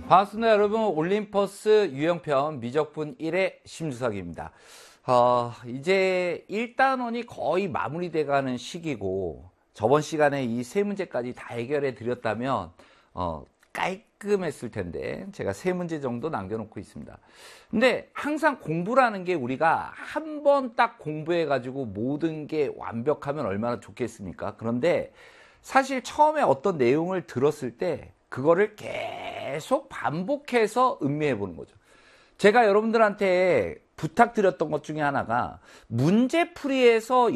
반갑습니다, 여러분. 올림퍼스 유형편 미적분 1의 심주석입니다. 이제 1단원이 거의 마무리돼가는 시기고, 저번 시간에 이 세 문제까지 다 해결해 드렸다면 깔끔했을 텐데 제가 세 문제 정도 남겨놓고 있습니다. 근데 항상 공부라는 게 우리가 한 번 딱 공부해 가지고 모든 게 완벽하면 얼마나 좋겠습니까? 그런데 사실 처음에 어떤 내용을 들었을 때 그거를 계속 반복해서 음미해 보는 거죠. 제가 여러분들한테 부탁드렸던 것 중에 하나가 문제풀이에서